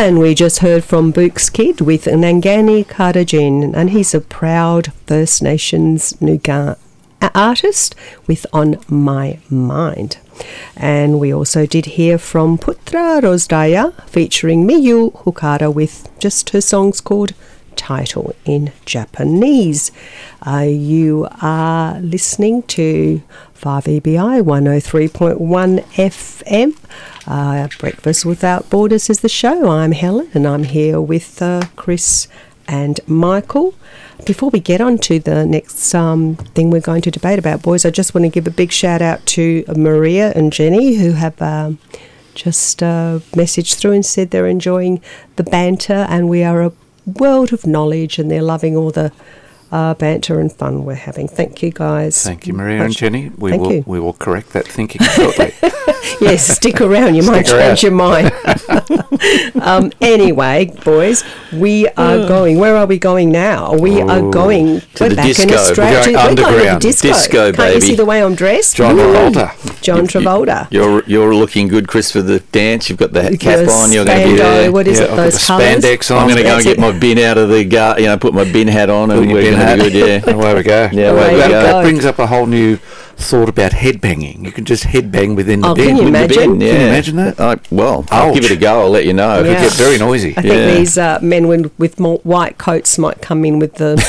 And we just heard from Book's Kid with Nangani Karajin, and he's a proud First Nations Noongar artist with On My Mind. And we also did hear from Putra Rosdaya featuring Miyu Hukara with just her songs called Title in Japanese. You are listening to 5EBI 103.1 FM. Breakfast Without Borders is the show. I'm Helen and I'm here with Chris and Michael. Before we get on to the next thing we're going to debate about, boys, I just want to give a big shout out to Maria and Jenny, who have just messaged through and said they're enjoying the banter and we are a world of knowledge and they're loving all the banter and fun we're having. Thank you, guys. Thank you, Maria and Jenny. We will correct that thinking shortly. Yes, stick around. You might change your mind. Anyway, boys, we are going. Where are we going now? We are going to we're the back disco. in Australia. We're going underground. Disco, Can't baby. you see the way I'm dressed? John Travolta. John Travolta. You're looking good, Chris, for the dance. You've got the cap on. You're going to be there. What is it? I've Those got the colours? spandex on. I'm going to go That's and get it. my bin out of the put my bin hat on, and Put your we're bin going to hat. be good. Yeah. Away we go. Yeah, away we that go. brings up a whole new thought about headbanging. You can just headbang within the Oh, bin. can you With the imagine? bin, yeah. Can you imagine that? I'll Ouch. give it a go. I'll let you know. Yeah. It gets very noisy. I think Yeah. these men with more white coats might come in with the...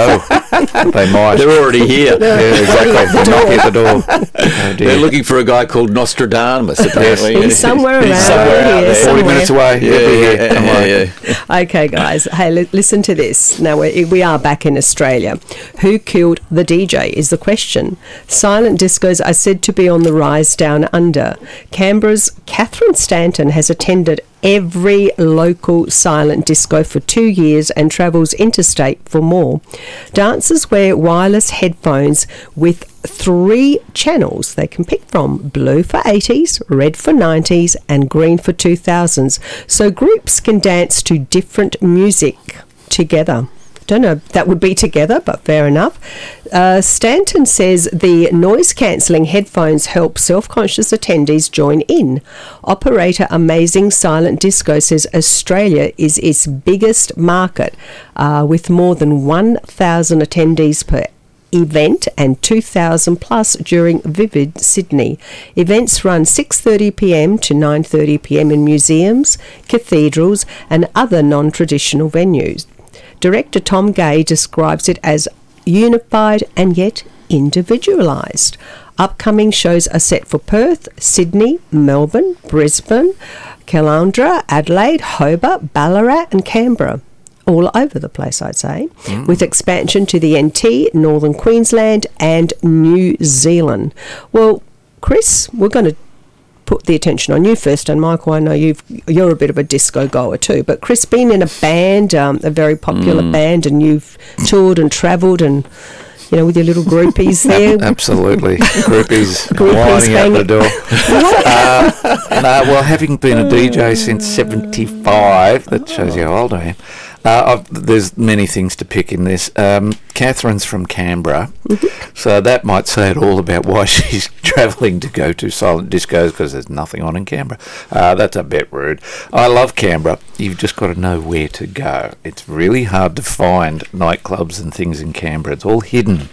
Oh, they might. They're already here. Yeah, exactly. They're knocking at the door. Oh, dear. They're looking for a guy called Nostradamus, apparently. He's somewhere around. He's somewhere Here, out there. 40 somewhere. minutes away. Yeah, He'll be here. Don't worry. yeah. Okay, guys. Hey, listen to this. Now, we are back in Australia. Who killed the DJ is the question. Silent discos are said to be on the rise down under. Canberra's Catherine Stanton has attended every local silent disco for 2 years and travels interstate for more. Dancers wear wireless headphones with 3 channels they can pick from: blue for 80s, red for 90s and green for 2000s, so groups can dance to different music together. Don't know if that would be together, but fair enough. Stanton says the noise-cancelling headphones help self-conscious attendees join in. Operator Amazing Silent Disco says Australia is its biggest market, with more than 1,000 attendees per event and 2,000 plus during Vivid Sydney. Events run 6:30pm to 9:30pm in museums, cathedrals and other non-traditional venues. Director Tom Gay describes it as unified and yet individualised. Upcoming shows are set for Perth, Sydney, Melbourne, Brisbane, Caloundra, Adelaide, Hobart, Ballarat and Canberra. All over the place, I'd say, with expansion to the NT, Northern Queensland and New Zealand. Well, Chris, we're going to put the attention on you first, and Michael, I know you're a bit of a disco goer too, but Chris, been in a band, a very popular band, and you've toured and travelled and, you know, with your little groupies there. Absolutely. Groupies Groupies lining out the banging. door. Well, having been a DJ since 75, that shows you how old I am. There's many things to pick in this. Catherine's from Canberra, so that might say it all about why she's travelling to go to silent discos, because there's nothing on in Canberra. That's a bit rude. I love Canberra. You've just got to know where to go. It's really hard to find nightclubs and things in Canberra. It's all hidden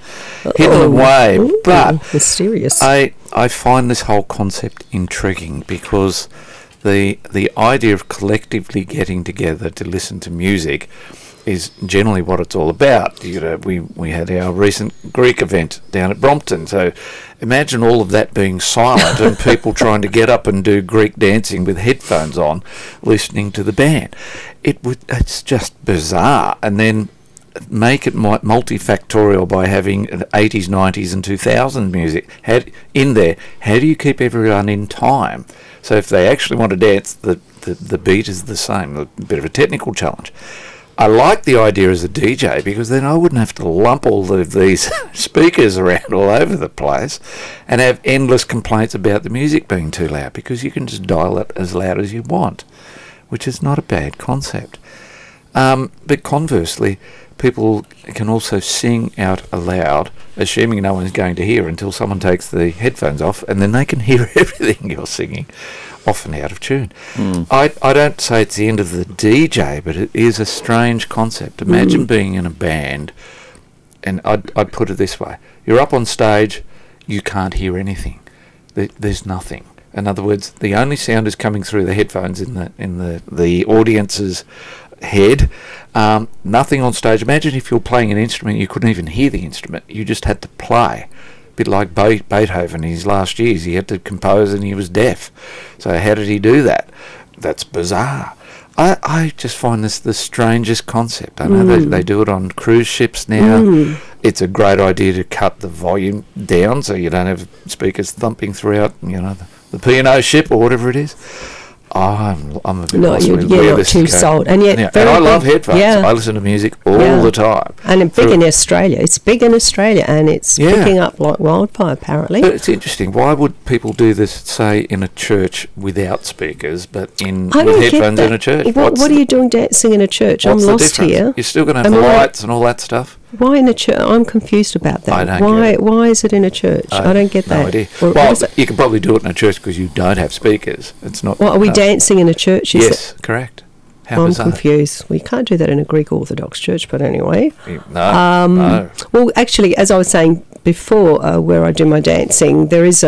away. Ooh, But mysterious. I find this whole concept intriguing because the idea of collectively getting together to listen to music is generally what it's all about. You know, we had our recent Greek event down at Brompton, so imagine all of that being silent and people trying to get up and do Greek dancing with headphones on, listening to the band. It's just bizarre. And then make it multifactorial by having 80s, 90s and 2000 music in there. How do you keep everyone in time? So if they actually want to dance, the beat is the same. A bit of a technical challenge. I like the idea as a DJ because then I wouldn't have to lump all of these speakers around all over the place and have endless complaints about the music being too loud, because you can just dial it as loud as you want, which is not a bad concept. But conversely, people can also sing out aloud, assuming no one's going to hear until someone takes the headphones off, and then they can hear everything you're singing, often out of tune. I don't say it's the end of the DJ, but it is a strange concept. Imagine being in a band, and I'd put it this way. You're up on stage, you can't hear anything. There's nothing. In other words, the only sound is coming through the headphones in the audience's head. Nothing on stage. Imagine if you're playing an instrument, you couldn't even hear the instrument. You just had to play. A bit like Beethoven in his last years. He had to compose and he was deaf. So how did he do that? That's bizarre. I just find this the strangest concept. I know they do it on cruise ships now. It's a great idea to cut the volume down so you don't have speakers thumping throughout, the P&O ship or whatever it is. I'm a bit lost with where this too is going. sold. And yet, And I love headphones. Yeah. I listen to music all the time. And it's big in Australia. It's big in Australia, and it's picking up like wildfire, apparently. But it's interesting. Why would people do this, say, in a church without speakers, but with headphones in a church? What are you doing dancing in a church? I'm lost here. You're still going to have the lights and all that stuff. Why in a church? I'm confused about that. I don't get it. Why is it in a church? I don't get that. No idea. Well, you can probably do it in a church because you don't have speakers. It's not. What, are we dancing in a church? Yes, correct. How I'm bizarre. confused. Well, you can't do that in a Greek Orthodox church, but anyway. No. Well, actually, as I was saying before, where I do my dancing, there is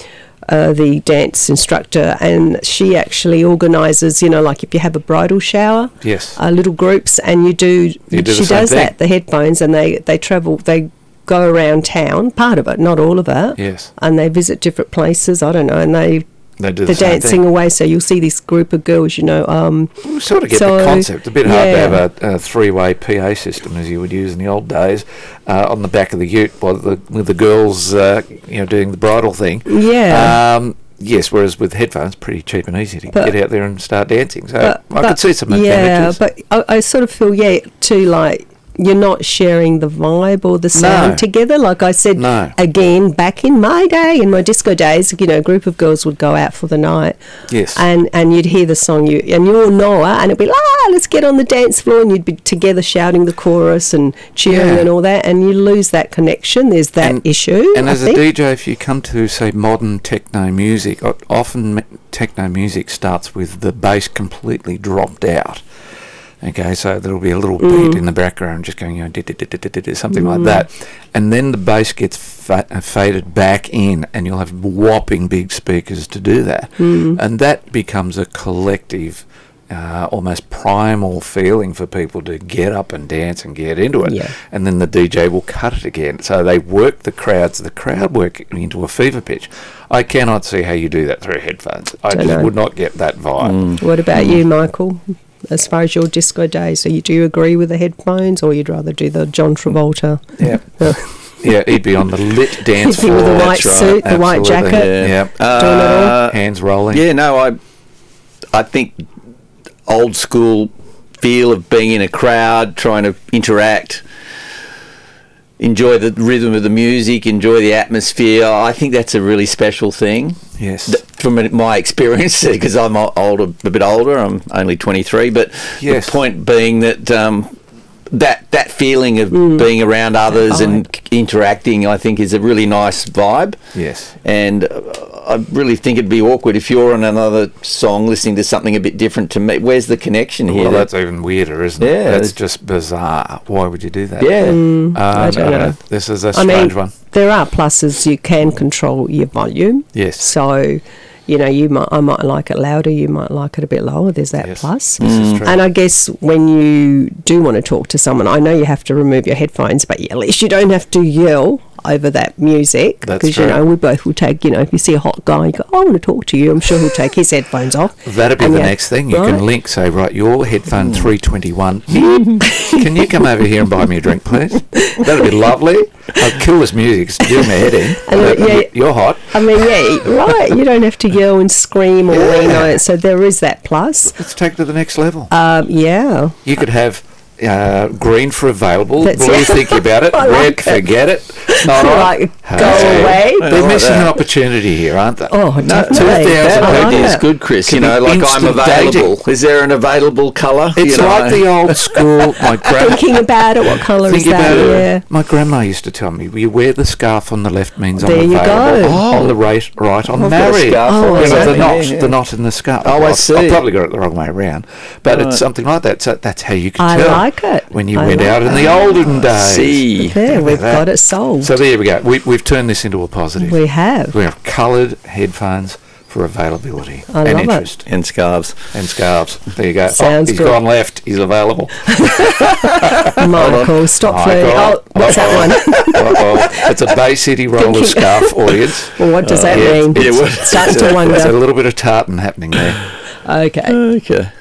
the dance instructor, and she actually organises, like if you have a bridal shower, Yes. Little groups, and she does that, the headphones, and they travel, they go around town, part of it, not all of it. Yes. And they visit different places, I don't know, and They do the they're same dancing thing. away, so you'll see this group of girls, We sort of get the concept. A bit hard to have a three-way PA system as you would use in the old days on the back of the ute with the girls, doing the bridal thing. Yeah. Yes, whereas with headphones, pretty cheap and easy to get out there and start dancing. So I could see some advantages. Yeah, but I sort of feel, too, like you're not sharing the vibe or the sound together. Like I said, again, back in my day, in my disco days, a group of girls would go out for the night. Yes. And you'd hear the song, and you all know it, and it'd be like, let's get on the dance floor, and you'd be together shouting the chorus and cheering and all that, and you lose that connection. There's that issue. And as a DJ, if you come to, say, modern techno music, often techno music starts with the bass completely dropped out. Okay, so there'll be a little beat in the background just going, something like that. And then the bass gets faded back in, and you'll have whopping big speakers to do that. And that becomes a collective, almost primal feeling for people to get up and dance and get into it. Yeah. And then the DJ will cut it again. So they work the crowd work into a fever pitch. I cannot see how you do that through headphones. I just would not get that vibe. What about you, Michael? As far as your disco days, do you agree with the headphones, or you'd rather do the John Travolta? Yeah. Yeah, he'd be on the lit dance He'd be floor. with the white suit, the white jacket. Yeah. Doing it all. Hands rolling. Yeah, no, I think old school feel of being in a crowd, trying to interact, enjoy the rhythm of the music, enjoy the atmosphere. I think that's a really special thing. Yes. From my experience, because I'm a bit older, I'm only 23, but the point being that that feeling of being around others and interacting, I think, is a really nice vibe. Yes. And I really think it'd be awkward if you're on another song listening to something a bit different to me. Where's the connection here? Well, that's even weirder, isn't it? Yeah. That's just bizarre. Why would you do that? Yeah. I don't know. This is a strange one. There are pluses. You can control your volume. Yes. So, I might like it louder, you might like it a bit lower. There's that plus. This is true. And I guess when you do want to talk to someone, I know you have to remove your headphones, but at least you don't have to yell over that music. That's because, true. we both will take, if you see a hot guy, you go, I want to talk to you. I'm sure he'll take his headphones off. That'd be the next thing. You can link, say, right, your headphone 321. Can you come over here and buy me a drink, please? That'd be lovely. I'd kill this music. It's doing my head in. You're hot. I mean, right. You don't have to yell and scream or lean on it. So there is that plus. Let's take it to the next level. Yeah. You could have green for available, That's blue it. thinking about it, I red like it. forget it. Not on. Like, go Hey. away. They're like missing that. an opportunity here, aren't they? Oh, No, definitely. 2,000 I like that is it. good, Chris. Can You know, be like I'm instant available. dating. Is there an available colour? It's You know? like the old school. My grandma. Thinking about it, what colour is Thinking that? about it. Yeah. My grandma used to tell me, you wear the scarf on the left means There I'm you available. go. On the right, I'm I've got a married. scarf on, You know, exactly, the knot in the scarf. Oh, I I've see. probably got it the wrong way around, but it's something like that. So that's how you can I tell. like it. When you I went like out in the olden days. See. There, we've that. got it solved. So there we go. We've turned this into a positive. We have. We have coloured headphones for availability I and love it. interest. And scarves. And scarves. There you go. Sounds He's good. gone left. He's available. Michael, stop Michael. flirting. Oh, what's that one? It's a Bay City roller Thinking- scarf audience. Well, what does that Yeah, mean? yeah, well, Starting to There's a wonder. little bit of tartan happening there. Okay. Okay.